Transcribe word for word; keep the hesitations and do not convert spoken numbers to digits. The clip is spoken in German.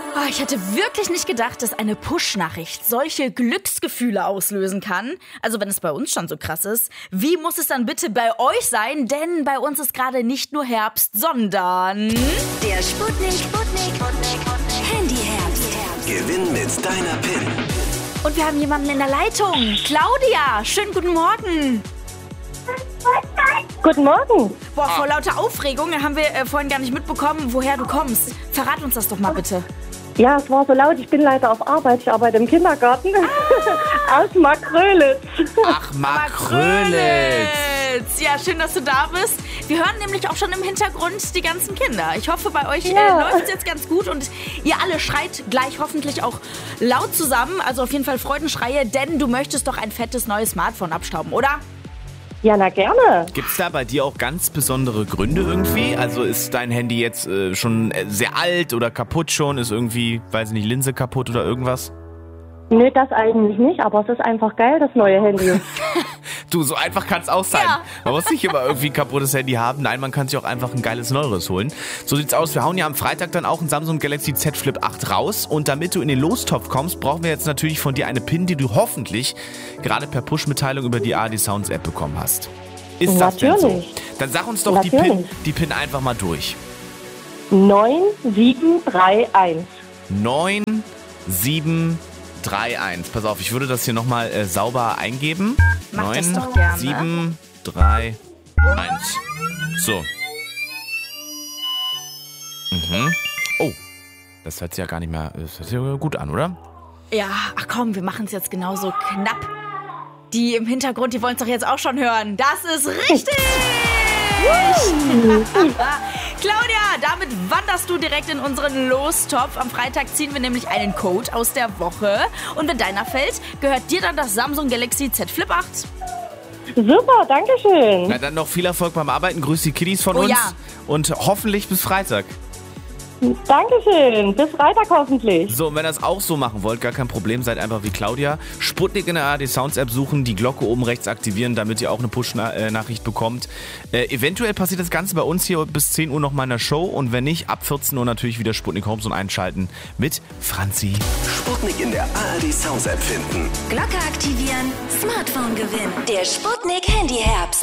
Oh, ich hätte wirklich nicht gedacht, dass eine Push-Nachricht solche Glücksgefühle auslösen kann. Also wenn es bei uns schon so krass ist, wie muss es dann bitte bei euch sein? Denn bei uns ist gerade nicht nur Herbst, sondern... Der Sputnik, Sputnik, Sputnik, Handyherbst. Gewinn mit deiner P I N. Und wir haben jemanden in der Leitung. Claudia, schönen guten Morgen. Guten Morgen. Boah, vor lauter Aufregung haben wir äh, vorhin gar nicht mitbekommen, woher du kommst. Verrat uns das doch mal bitte. Ja, es war so laut. Ich bin leider auf Arbeit. Ich arbeite im Kindergarten. Ah. Aus Markrölitz. Ach, Markrölitz. Ja, schön, dass du da bist. Wir hören nämlich auch schon im Hintergrund die ganzen Kinder. Ich hoffe, bei euch Ja. äh, läuft es jetzt ganz gut und ihr alle schreit gleich hoffentlich auch laut zusammen. Also auf jeden Fall Freudenschreie, denn du möchtest doch ein fettes neues Smartphone abstauben, oder? Ja, na gerne. Gibt's da bei dir auch ganz besondere Gründe irgendwie? Also ist dein Handy jetzt äh, schon äh, sehr alt oder kaputt schon? Ist irgendwie, weiß ich nicht, Linse kaputt oder irgendwas? Nee, das eigentlich nicht, aber es ist einfach geil, das neue Handy. Du, so einfach kann es auch sein. Ja. Man muss nicht immer irgendwie ein kaputtes Handy haben. Nein, man kann sich auch einfach ein geiles neueres holen. So sieht's aus. Wir hauen ja am Freitag dann auch ein Samsung Galaxy Z Flip acht raus. Und damit du in den Lostopf kommst, brauchen wir jetzt natürlich von dir eine P I N, die du hoffentlich gerade per Push-Mitteilung über die A R D Sounds App bekommen hast. Ist das denn so? Natürlich. Dann sag uns doch die P I N, Natürlich. die P I N einfach mal durch. neun sieben drei eins. neun sieben drei eins. Pass auf, ich würde das hier nochmal äh, sauber eingeben. Mach das doch gerne. sieben drei eins. So. Mhm. Oh, das hört sich ja gar nicht mehr, das hört sich ja gut an, oder? Ja, ach komm, wir machen es jetzt genauso knapp. Die im Hintergrund, die wollen es doch jetzt auch schon hören. Das ist richtig! Claudia, damit wanderst du direkt in unseren Lostopf. Am Freitag ziehen wir nämlich einen Code aus der Woche. Und wenn deiner fällt, gehört dir dann das Samsung Galaxy Z Flip acht. Super, danke schön. Na dann noch viel Erfolg beim Arbeiten. Grüß die Kiddies von Oh uns. ja. Und hoffentlich bis Freitag. Dankeschön. Bis Freitag hoffentlich. So, und wenn ihr das auch so machen wollt, gar kein Problem, seid einfach wie Claudia. Sputnik in der A R D Sounds App suchen, die Glocke oben rechts aktivieren, damit ihr auch eine Push-Nachricht bekommt. Äh, eventuell passiert das Ganze bei uns hier bis zehn Uhr noch mal in der Show und wenn nicht, ab vierzehn Uhr natürlich wieder Sputnik Homezone einschalten mit Franzi. Sputnik in der A R D Sounds App finden. Glocke aktivieren, Smartphone gewinnen. Der Sputnik Handyherbst.